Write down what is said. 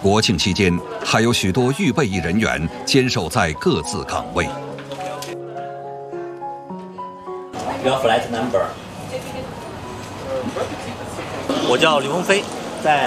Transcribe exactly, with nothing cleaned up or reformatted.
国庆期间，还有许多预备役人员坚守在各自岗位。 Your flight number？ 我叫刘鹏飞。